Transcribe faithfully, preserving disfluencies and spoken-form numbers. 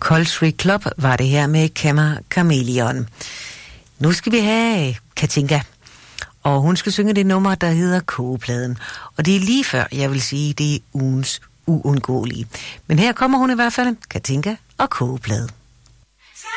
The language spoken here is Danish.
Culture Club var det her med Kemmer Chameleon. Nu skal vi have Katinka, og hun skal synge det nummer, der hedder Kogepladen. Og det er lige før, jeg vil sige, det er ugens uundgåelige. Men her kommer hun i hvert fald, Katinka og Kogeplade.